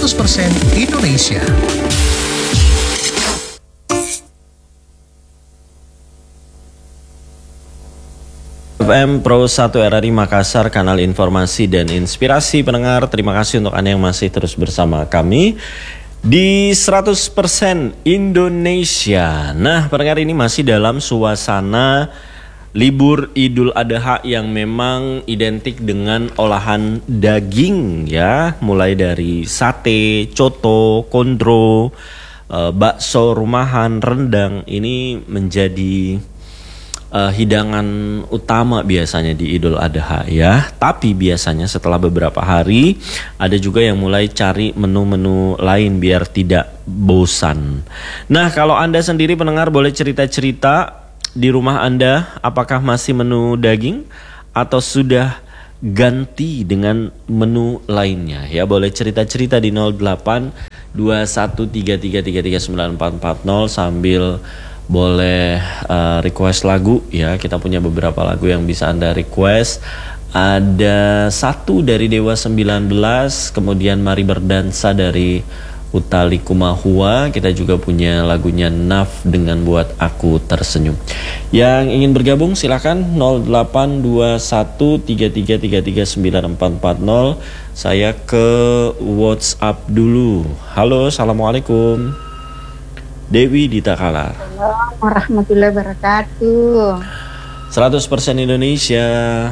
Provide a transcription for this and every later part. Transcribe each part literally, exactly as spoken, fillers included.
seratus persen Indonesia. F M Pro satu R R I Makassar, kanal informasi dan inspirasi pendengar. Terima kasih untuk Anda yang masih terus bersama kami di seratus persen Indonesia. Nah, pendengar, ini masih dalam suasana libur Idul Adha yang memang identik dengan olahan daging ya, mulai dari sate, coto, kondro, bakso rumahan, rendang. Ini menjadi Uh, hidangan utama biasanya di Idul Adha ya. Tapi biasanya setelah beberapa hari ada juga yang mulai cari menu-menu lain biar tidak bosan. Nah, kalau Anda sendiri pendengar boleh cerita-cerita di rumah Anda, apakah masih menu daging atau sudah ganti dengan menu lainnya ya. Boleh cerita-cerita di nol delapan dua satu tiga tiga tiga tiga sembilan empat empat nol sambil boleh uh, request lagu ya. Kita punya beberapa lagu yang bisa Anda request. Ada satu dari Dewa sembilan belas, kemudian Mari Berdansa dari Utha Likumahua. Kita juga punya lagunya Naf dengan Buat Aku Tersenyum. Yang ingin bergabung silakan nol delapan dua satu tiga tiga tiga tiga sembilan empat empat nol. Saya ke WhatsApp dulu. Halo, assalamualaikum. Dewi di Takalar. Assalamualaikum warahmatullahi wabarakatuh. seratus persen Indonesia.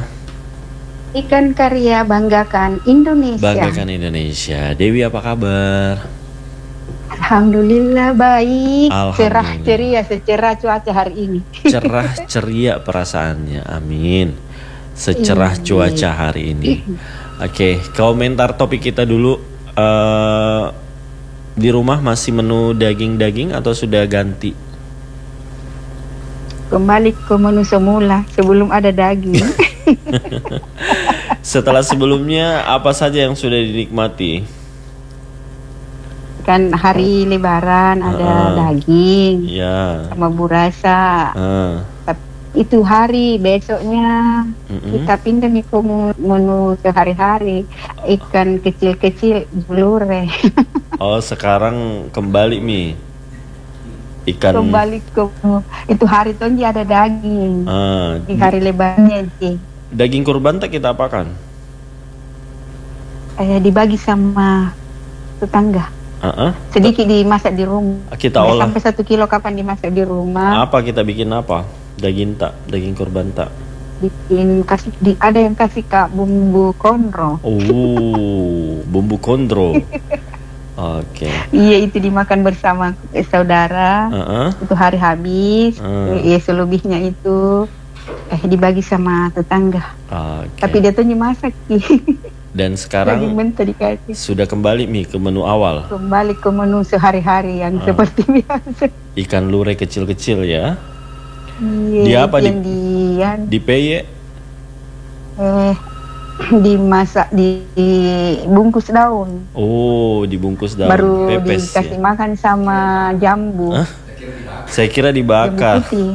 Ikan karya banggakan Indonesia. Banggakan Indonesia. Dewi, apa kabar? Alhamdulillah baik. Alhamdulillah. Cerah ceria secerah cuaca hari ini. Cerah ceria perasaannya. Amin. Secerah Ini. cuaca hari ini. Oke, komentar topik kita dulu. Uh, Di rumah masih menu daging-daging atau sudah ganti? Kembali ke menu semula sebelum ada daging. Setelah sebelumnya apa saja yang sudah dinikmati? Kan hari Lebaran ada uh, daging ya. sama burasa. Uh. Itu hari, besoknya Mm-mm. kita pindah nih ke menu sehari-hari. Ikan kecil-kecil blure. Oh, sekarang kembali Mi ikan. Kembali ke itu hari tonji ada daging. Uh, di hari lebarannya sih. Daging kurban tak kita apakan? Eh, dibagi sama tetangga. Uh-uh. Sedikit dimasak di rumah. Kita Nggak olah. sampai satu kilo kapan dimasak di rumah. Apa kita bikin apa? Daging tak, daging kurban tak. Bikin kasih di, ada yang kasih kak bumbu kondro. Oh, bumbu kondro. Oke. Okay. Iya, itu dimakan bersama eh, saudara. Uh-uh. Itu hari habis. Uh. Iya, selebihnya itu eh dibagi sama tetangga. Okay. Tapi dia tuh masak. Dan sekarang daging mentah dikasih. Sudah kembali Mi ke menu awal. Kembali ke menu sehari-hari yang uh. seperti biasa. Ikan lure kecil-kecil ya. Iya, Dia apa di di, di peye? Eh, dimasak di, di bungkus daun. Oh, dibungkus daun. Baru Pepes dikasih ya? makan sama jambu. Hah? Saya kira dibakar. Jambu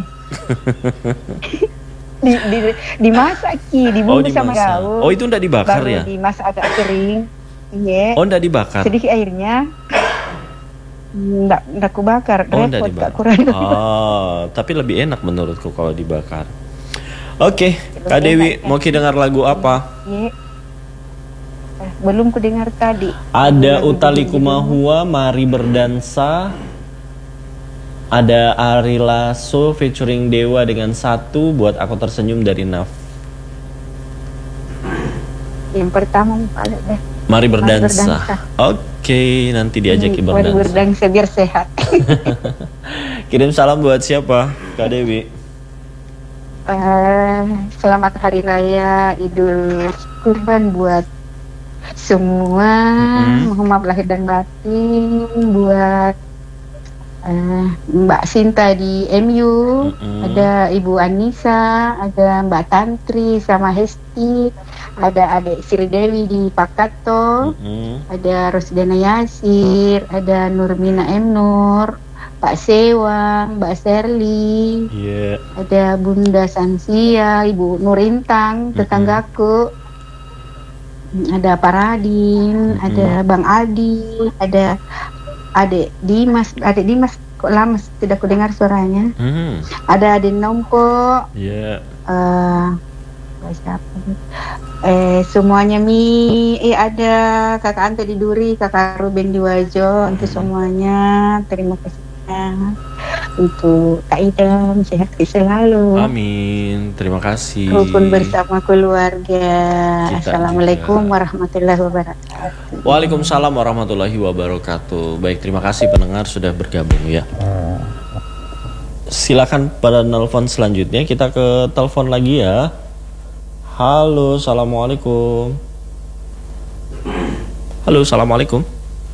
di, di, dimasak ki, dibungkus oh, sama daun. Oh, itu enggak dibakar baru ya? Dimasak agak kering. Iya. Oh, enggak dibakar. Sedikit airnya. Nggak, nggak aku bakar, oh, repot Kak, kurang. Oh, tapi lebih enak menurutku kalau dibakar. Oke, okay. Kak Dewi, mau ki dengar lagu apa? Iya. Eh, belum ku dengar tadi. Ada Utha Likumahua, Mari Berdansa. Ada Ari Lasso featuring Dewa dengan Satu, Buat Aku Tersenyum dari Naf. Yang pertama pada deh. Mari Berdansa. Berdansa. Oke, okay, nanti diajaki berdansa. Mari berdansa biar sehat. Kirim salam buat siapa, Kak Dewi? Uh, selamat Hari Raya Idul Kurban buat semua. Mm-hmm. Mohon maaf lahir dan batin buat uh, Mbak Sinta di M U, mm-hmm. ada Ibu Anissa, ada Mbak Tantri sama Hesti, ada adik Sri Dewi di Pakato, mm-hmm. ada Rosdana Yasir, ada Nurmina M Nur, Pak Sewang, Mbak Serli, yeah. ada Bunda Sansia, Ibu Nurintang, tetanggaku. ada Paradin, Mm-mm. ada Bang Aldi, ada Adek Dimas, Adek Dimas kok lama tidak kudengar suaranya. Hmm. Ada Aden Nompo, Ya. eh siapa nih? Eh semuanya Mi, eh ada Kakak Anto di Duri, Kakak Ruben di Wajo, untuk semuanya terima kasih untuk Kak Idam, sehat selalu. Amin. Terima kasih. Rukun bersama keluarga. Kita Assalamualaikum juga. warahmatullahi wabarakatuh. Waalaikumsalam warahmatullahi wabarakatuh. Baik, terima kasih pendengar sudah bergabung ya. Silakan pada nelpon selanjutnya. Kita ke telepon lagi ya. Halo, assalamualaikum. Halo, assalamualaikum.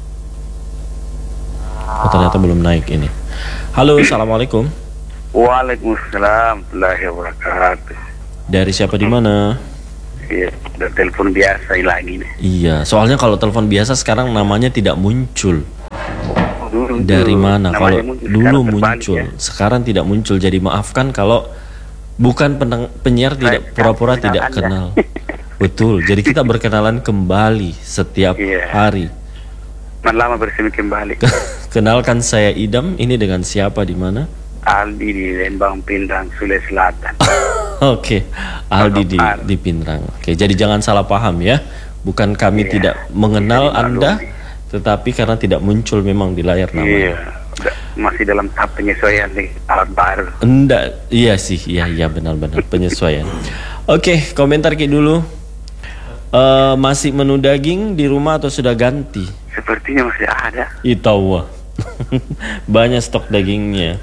Oh, ternyata belum naik ini. Halo, assalamualaikum. Waalaikumsalam warahmatullahi wabarakatuh. Dari siapa di mana? Iya, udah telepon biasa lagi nih. Iya, soalnya kalau telepon biasa sekarang namanya tidak muncul. Dulu, Dari dulu mana? namanya Kalau muncul, dulu sekarang terbalik muncul, ya. sekarang tidak muncul. Jadi maafkan kalau bukan peneng- penyiar tidak Saya pura-pura kenal tidak Anda. kenal. Betul. Jadi kita berkenalan kembali setiap Iya. hari. Man lama bersemi kembali. Kenalkan saya Idam. Ini dengan siapa di mana? Aldi di Lembang Pindrang Sulawesi Selatan. Oke, Aldi di, Al- di Pindrang. Oke, jadi jangan salah paham ya. Bukan kami Iya. tidak mengenal Jadi Anda, maklumi. tetapi karena tidak muncul memang di layar Iya, namanya. udah masih dalam tahap penyesuaian nih alat baru. Enggak, iya sih, iya iya benar-benar penyesuaian. Oke, komentar Ki dulu. Eh, masih menu daging di rumah atau sudah ganti? Sepertinya masih ada. Itawa. Banyak stok dagingnya.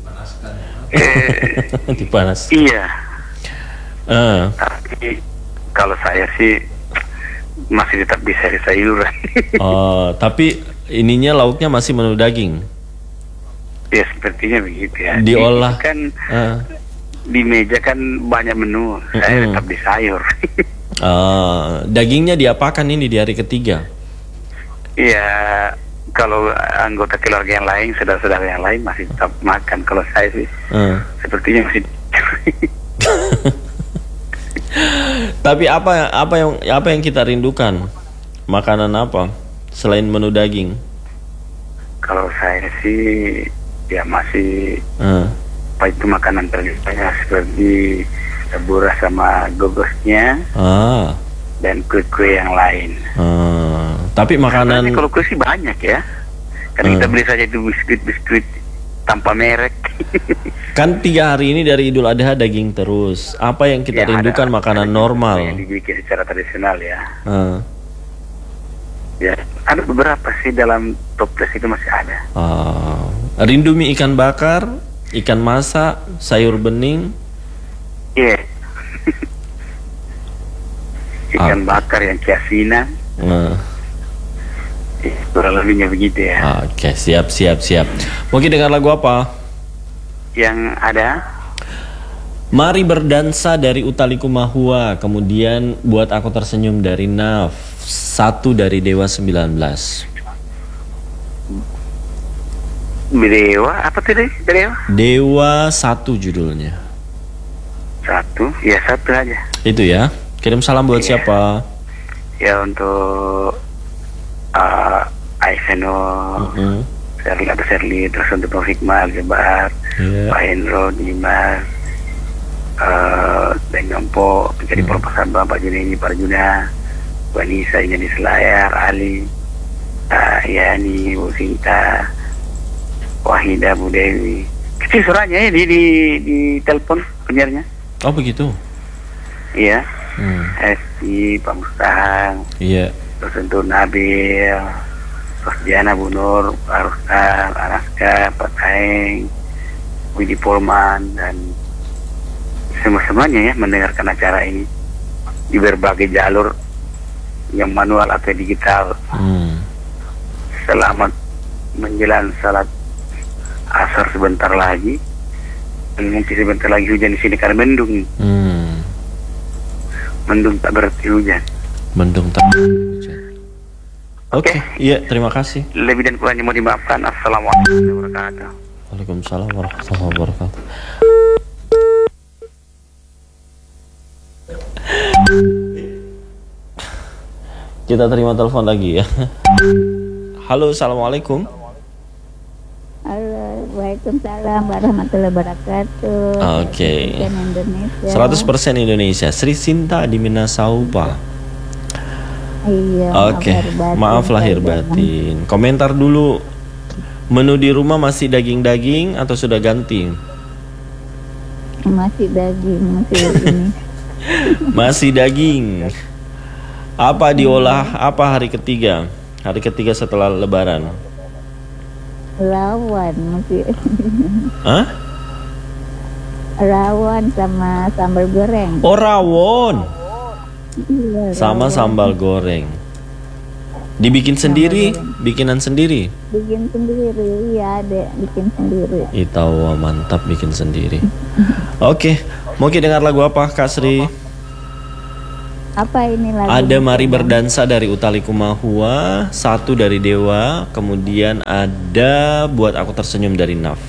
Eh, Dipanas. iya, Eh, tapi kalau saya sih masih tetap bisa di sayuran. oh, tapi ininya lauknya masih menu daging. Ya sepertinya begitu ya. Diolah. Di- kan Eh, di meja kan banyak menu. Saya Mm-mm. tetap di sayur. eh, dagingnya diapakan ini di hari ketiga? Iya, kalau anggota keluarga yang lain, saudara-saudara yang lain masih tetap makan. Kalau saya sih Eh. sepertinya masih. Tapi apa apa yang apa yang kita rindukan? Makanan apa selain menu daging? Kalau saya sih ya masih Eh. apa itu makanan tradisional seperti tabura sama gogosnya Ah. dan kue-kue yang lain. Ah, tapi makanan Sebenarnya kalau kue sih banyak ya. Karena kita Hmm. beli saja itu biskuit-biskuit tanpa merek. kan tiga hari ini dari Idul Adha daging terus. Apa yang kita Ya, rindukan ada- makanan ada normal? yang dibikin secara tradisional ya. Ah, Ya, ada beberapa sih dalam toples itu masih ada. ah. Rindu mie ikan bakar, ikan masak, sayur bening. Iya. Ikan Ah. bakar yang kiasina, Ah, eh, kurang lebihnya begitu ya. Oke, siap siap siap. Mungkin dengar lagu apa? Yang ada, Mari berdansa dari Utaliku Mahua, kemudian Buat Aku Tersenyum dari Naf, satu dari Dewa sembilan belas. Dewa, apa tuh deh? Dewa? Dewa satu judulnya. Satu, ya satu aja. Itu ya. Kirim salam buat Iya. siapa? Ya untuk uh, Aiseno, Mm-mm. Serli atau Serli, terus untuk Pak Hikmah, Jebar, Iya. Pak Hendro, Dimas, uh, dan Nyompo, Pencari Hmm. Perpasan Bapak Juneni, Pak Juna, Bu Anissa, Injani Selayar, Ali, uh, Yani, Bu Sinta, Wahida, Bu Dewi. Kecil suaranya ya di, di, di telepon penyiarnya. Oh begitu. Iya, Hmm. Esti, Pak Mustahang, Iya. terus untuk Nabil, terus Diana, Bu Nur, Pak Rustam, Anaska, Pak Taeng, Widi Polman, dan semua-semuanya ya mendengarkan acara ini di berbagai jalur yang manual atau digital. Hmm. Selamat menjelang salat asar sebentar lagi. Dan mungkin sebentar lagi hujan di sini karena mendung. Hmm. Mendung tak berarti hujan. Mendung tak. Oke, iya terima kasih. Lebih dan kurangnya mau dimaafkan. Assalamualaikum warahmatullahi wabarakatuh. Waalaikumsalam warahmatullahi wabarakatuh. Kita terima telepon lagi ya. Halo, assalamualaikum. Halo, waalaikumsalam warahmatullahi wabarakatuh. Oke. Indonesia. seratus persen Indonesia. Sri Sinta di Minasaupa. Iya. Oke. Maaf lahir batin. Komentar dulu. Menu di rumah masih daging-daging atau sudah ganti? Masih daging, masih ini. Masih daging. Apa diolah apa hari ketiga? Hari ketiga setelah lebaran. Lawan masih. Hah? Rawon sama sambal goreng. Oh, rawon. Iya, Sama rawon. sambal goreng. Dibikin sendiri, bikinan sendiri. Bikin sendiri, iya dek, bikin sendiri. Itawa mantap bikin sendiri. Oke, mau kita dengar lagu apa Kak Sri? Apa ini lagi? Ada Mari Berdansa dari Utha Likumahua, Satu dari Dewa, kemudian ada Buat Aku Tersenyum dari Naf.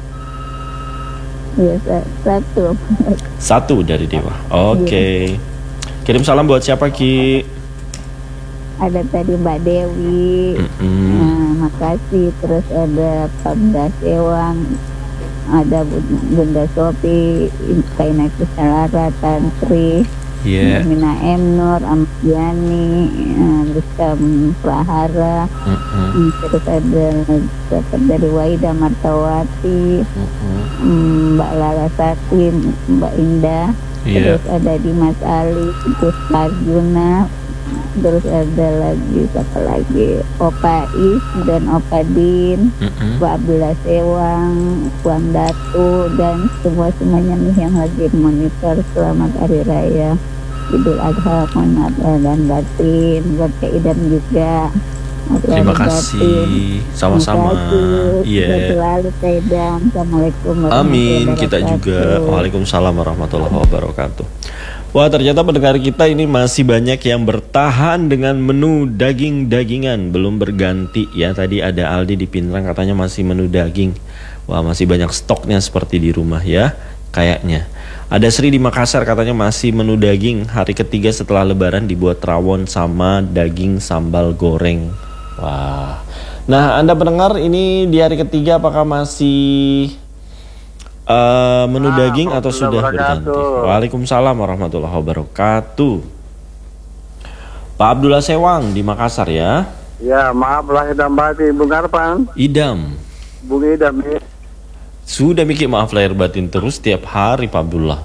Iya, satu. Satu dari Dewa. Oke. Kirim salam buat siapa Ki? Ada tadi Mbak Dewi. Mm-mm. Nah, makasih. Terus ada Pak Bunda Sewang, ada Bunda Sopi, Kaina Kusalara, Tantri, Iya. Mina M. Nur, Amdiani, Rizka Prahara, Mm-mm. terus ada dapat dari Waida Martawati, Mm-mm. Mbak Larasati, Mbak Indah, Iya. terus ada Dimas Ali, terus Arjuna, terus ada lagi siapa lagi, Opa Is dan Opa Din, Mm-mm. Pak Abdullah Sewang, Puan Datu, dan semua semuanya nih yang lagi monitor. Selamat Hari Raya Idul Adha, mohon maaf lahir dan batin. Buat Kak Idam juga, mohon Terima lahir kasih. batin. Sama-sama. Terima kasih. Iya. Sehat selalu Kak Idam. Assalamualaikum warahmatullahi Amin, kita juga. wabarakatuh. Waalaikumsalam warahmatullahi wabarakatuh. Wah, ternyata pendengar kita ini masih banyak yang bertahan dengan menu daging-dagingan, belum berganti ya. Tadi ada Aldi di Pinrang katanya masih menu daging. Wah, masih banyak stoknya seperti di rumah ya, kayaknya. Ada Sri di Makassar katanya masih menu daging, hari ketiga setelah lebaran dibuat rawon sama daging sambal goreng. Wah. Nah, Anda pendengar ini di hari ketiga apakah masih Uh, menu Ah, daging atau sudah berganti? Waalaikumsalam warahmatullahi wabarakatuh. Pak Abdullah Sewang di Makassar ya. Ya, maaf lahir dan batin, Bung Arpan, Idam. Bung Idam. Ya. Sudah mikir maaf lahir batin terus tiap hari Pak Abdullah.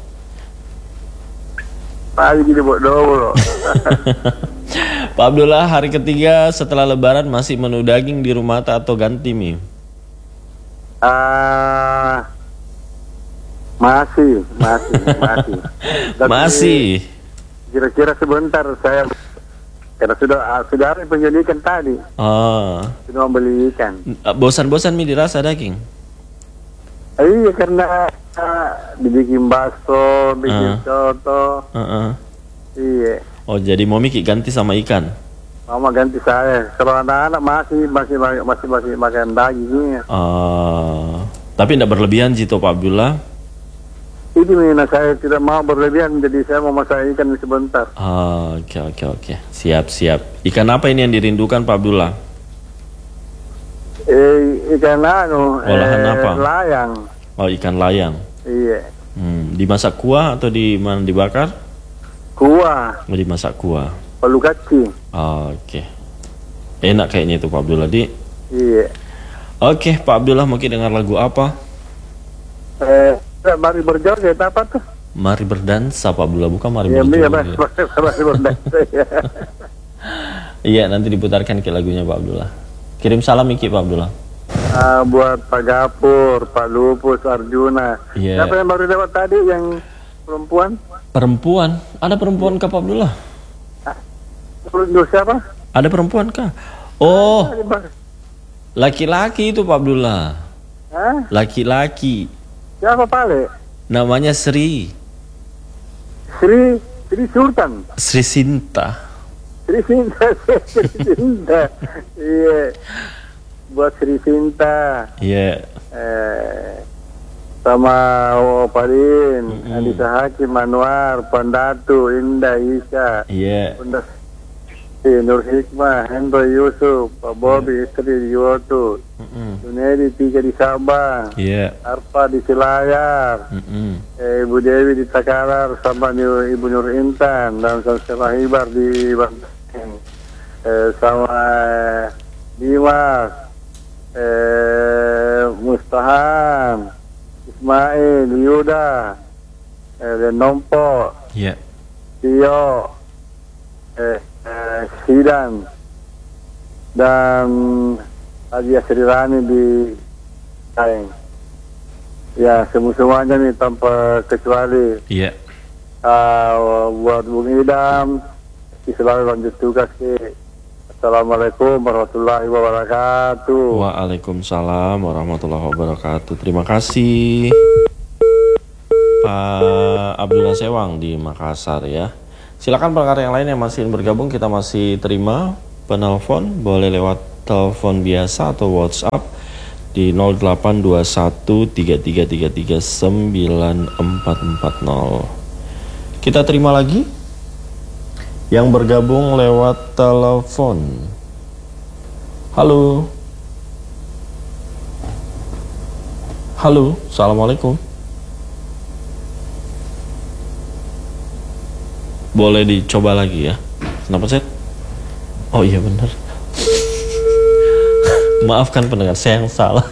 Pagi jadi bodoh loh. Pak Abdullah, hari ketiga setelah lebaran masih menu daging di rumah atau ganti mie? Ah, masih, masih, masih. Tapi Masih. Kira-kira sebentar saya, karena sudah ah, sudah ada penyelidikan tadi, Ah, sudah membeli ikan. bosan-bosan mie dirasa daging. Eh, iya karena ah, dibikin bakso, bikin Ah. soto. Uh-uh. Iya. Oh, jadi mau mikir ganti sama ikan? Mama ganti saya. Kalau anak-anak masih masih masih masih makan dagingnya. Ah, tapi tidak berlebihan gitu Pak Abdullah. Itu Mina, saya tidak mau berlebihan, jadi saya mau masak ikan sebentar. Ah, Oke oke oke, siap siap. Ikan apa ini yang dirindukan Pak Abdullah? Eh, ikan anu, Olahan eh, apa? layang. Oh, ikan layang. Iya. Hmm, dimasak kuah atau di mana dibakar? Kuah, Oh, dimasak kuah. palu kacang. Ah, Oke. Enak kayaknya itu Pak Abdullah di. Iya. Oke, Pak Abdullah mungkin dengar lagu apa? Eh, mari berjoget apa tuh? Mari berdansa Pak Abdullah, bukan mari Iya, iya, berjoget. mari mari berdansa. Ya. Iya, nanti diputarkan ke lagunya Pak Abdullah. Kirim salam Iki Pak Abdullah. Ah, buat Pak Gapur, Pak Lupus, Arjuna. Iya. Siapa yang baru lewat tadi yang perempuan? Perempuan, ada perempuan kah Pak Abdullah? Perempuan siapa? Ada perempuan kah? Oh, Tadi, Bang. laki-laki itu Pak Abdullah. Hah? Laki-laki. Siapa Pale? Namanya Sri. Sri Sri Sultan. Sri Sinta. Sri Sinta, Sri Sinta. Iya. Buat Sri Sinta. Iya. Eh, sama Opadin, Mm-mm. Anissa Hakim, Anwar, Pandatu, Indah, Isa. Iya. Bunda, Si Nur Hikmah, Hendro Yusuf, Pak Bobi, istri di Yoto, Mm-mm. Junedi tiga di Sabah, Iya. Arpa di Selayar, Mm-mm. eh, Ibu Dewi di Takalar, sama New- Ibu Nur Intan, dan Saudara Hibar di Banteng, eh, sama Dimas, eh, Mustahan, Ismail, Yuda, eh, dan Nompo, Iya. Tio, eh, eh, Sidan, dan Haji Sri Rani di Kaeng. Ya, semua-semuanya nih tanpa kecuali. Iya. Uh, buat Bung Idam, selalu lanjut tugas ke. Assalamualaikum warahmatullahi wabarakatuh. Waalaikumsalam warahmatullahi wabarakatuh. Terima kasih Pak Abdullah Sewang di Makassar ya. Silakan pendengar yang lain yang masih ingin bergabung, kita masih terima penelpon, boleh lewat telepon biasa atau WhatsApp di nol delapan dua satu tiga tiga tiga tiga sembilan empat empat nol. Kita terima lagi yang bergabung lewat telepon. Halo. Halo, Assalamualaikum. Boleh dicoba lagi ya. Kenapa Set? Oh iya benar. Maafkan pendengar, saya yang salah.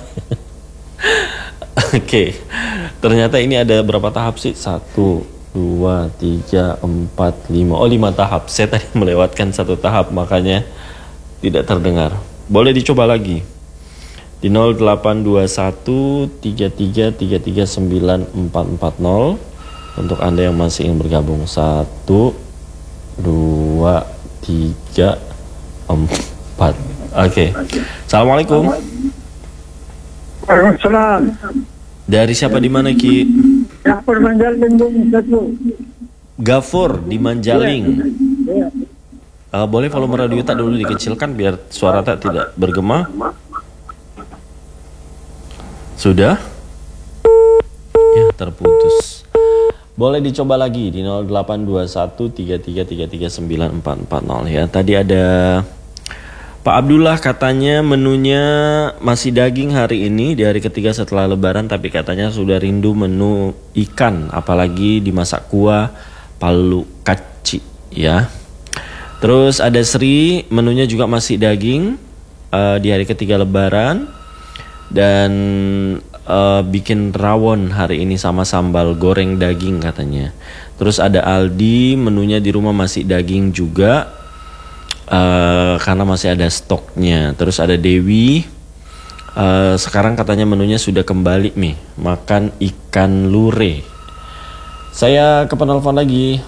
Oke, ternyata ini ada berapa tahap sih? Satu, dua, tiga, empat, lima. Oh lima tahap. Saya tadi melewatkan satu tahap, makanya tidak terdengar. Boleh dicoba lagi di nol delapan dua satu tiga tiga tiga tiga sembilan empat empat nol untuk Anda yang masih ingin bergabung. Satu, dua, tiga, empat. Oke. Assalamualaikum. Waalaikumsalam. Dari siapa di mana Ki? Gafur Manjaling Bung Satu. Gafur di Manjaling. Ya. Uh, boleh volume radio tak dulu dikecilkan biar suara tak tidak bergema. Sudah? Ya terputus. Boleh dicoba lagi di nol delapan dua satu tiga tiga tiga tiga sembilan empat empat nol ya. Tadi ada Pak Abdullah katanya menunya masih daging hari ini di hari ketiga setelah lebaran, tapi katanya sudah rindu menu ikan apalagi dimasak kuah palu kaci ya. Terus ada Sri, menunya juga masih daging uh, di hari ketiga lebaran dan uh, bikin rawon hari ini sama sambal goreng daging katanya. Terus ada Aldi, menunya di rumah masih daging juga uh, karena masih ada stoknya. Terus ada Dewi, uh, sekarang katanya menunya sudah kembali nih, makan ikan lure. Saya ke penelpon lagi.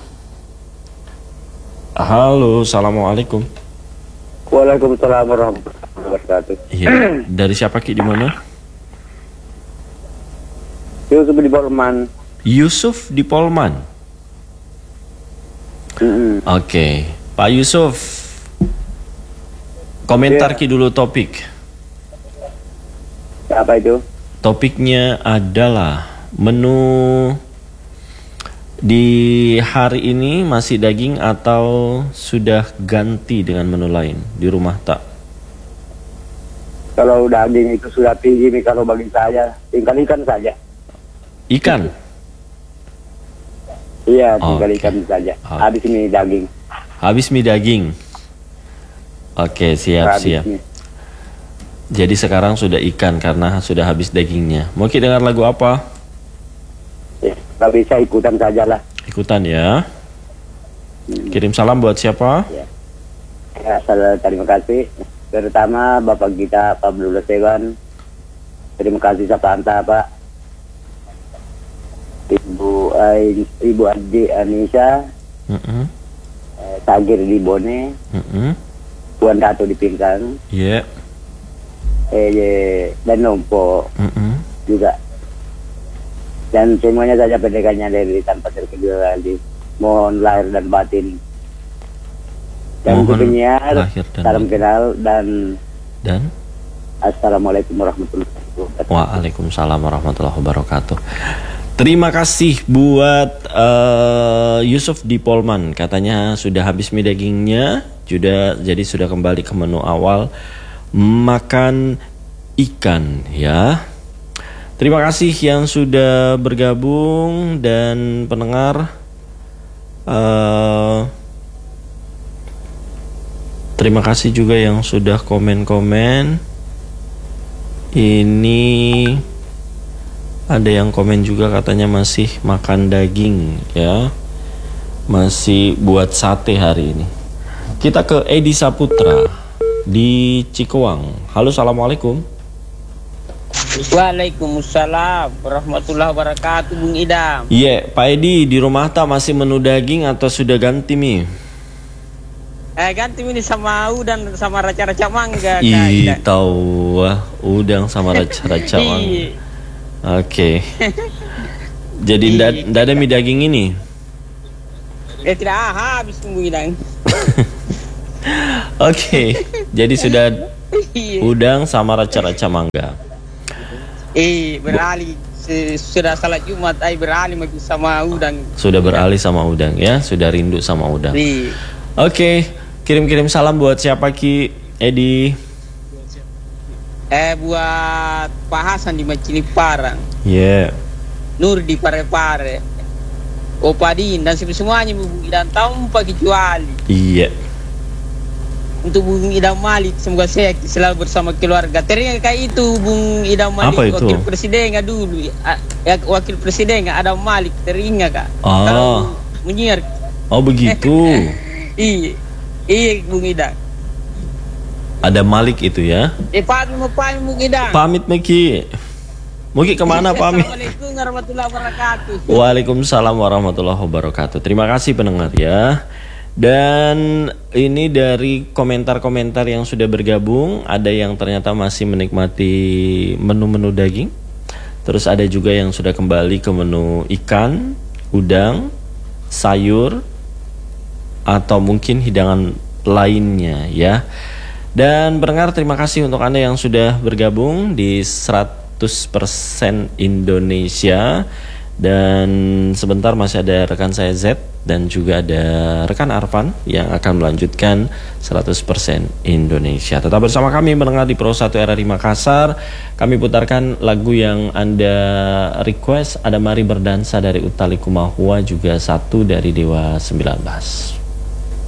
Halo, assalamualaikum. Waalaikumsalam warahmatullahi wabarakatuh. Iya, dari siapa Ki di mana? Yusuf di Polman. Yusuf di Polman. Mm-hmm. Oke, Pak Yusuf. Komentar Yeah. Ki dulu topik. Apa itu? Topiknya adalah menu di hari ini masih daging atau sudah ganti dengan menu lain di rumah tak? Kalau daging itu sudah tinggi nih kalau bagi saya, tinggal ikan saja. Ikan? Iya, tinggal Oke. ikan saja. Oke. Habis ini daging. Habis mie daging. Oke, siap Habis siap. ini. Jadi sekarang sudah ikan karena sudah habis dagingnya. Mau Ki dengar lagu apa? Ya, kalau bisa ikutan saja lah. Ikutan ya. Kirim salam buat siapa? Ya, salam, terima kasih. Terutama Bapak kita Pak Abdullah Sewan. Terima kasih Sapanta Pak. Ibu eh, Ibu Adi Anissa, Mm-mm. eh, Tagir di Bone, Mm-mm. Puan Dato di Pingkang, Yeah. eh, eh, dan Nompo Mm-mm. juga. Dan semuanya saja pendekannya dari tanpa terkecuali. Mohon lahir dan batin. Dan Mohon penyiar, lahir dan salam batin. kenal dan Dan Assalamualaikum warahmatullahi wabarakatuh. Waalaikumsalam warahmatullahi wabarakatuh. Terima kasih buat uh, Yusuf di Polman, katanya sudah habis mie dagingnya, sudah jadi sudah kembali ke menu awal makan ikan ya. Terima kasih yang sudah bergabung dan pendengar. Uh, terima kasih juga yang sudah komen-komen. Ini ada yang komen juga katanya masih makan daging ya, masih buat sate hari ini. Kita ke Edi Saputra di Cikuang. Halo, assalamualaikum. Waalaikumsalam warahmatullahi wabarakatuh, Bung Idam. Iya, yeah, Pak Edi, di rumah tak masih menu daging atau sudah ganti mie? Eh ganti mie sama udang sama raca-raca mangga. Ih, tahu wah, udang sama raca-raca mangga. Oke. Okay. Jadi ndak ada mie daging ini? Eh tidak habis Bung Idam. Oke, okay. Jadi sudah udang sama raca-raca mangga. Eh beralih sudah salat Jumat, ay beralih sama udang. Sudah beralih sama udang ya, sudah rindu sama udang. Oke, okay. Kirim-kirim salam buat siapa Ki Edi? Eh buat Pak Hasan di Maciliparang. Iya. Yeah. Nur di Pare-Pare. Opadin dan semuanya Bung Idam tanpa kecuali. Iya. Yeah. Untuk Bung Idam Malik, semoga sehat selalu bersama keluarga. Teringat kayak itu Bung Idam Malik, wakil presiden dulu, ya, wakil presiden Adam Malik, teringat kak? Oh. Menyiar. Oh begitu. Iya, iya Bung Idam. Ada Malik itu ya? Eh pamit mau pamit Bung Idam. Pamit Meki. Mungkin kemana pamit? Assalamualaikum warahmatullahi wabarakatuh. Waalaikumsalam warahmatullahi wabarakatuh. Terima kasih pendengar ya. Dan ini dari komentar-komentar yang sudah bergabung, ada yang ternyata masih menikmati menu-menu daging. Terus ada juga yang sudah kembali ke menu ikan, udang, sayur, atau mungkin hidangan lainnya ya. Dan pendengar, terima kasih untuk Anda yang sudah bergabung di seratus persen Indonesia. Dan sebentar masih ada rekan saya Z dan juga ada rekan Arfan yang akan melanjutkan seratus persen Indonesia. Tetap bersama kami mendengar di Pro satu R R I Makassar. Kami putarkan lagu yang Anda request, ada Mari Berdansa dari Utha Likumahua, juga satu dari Dewa sembilan belas.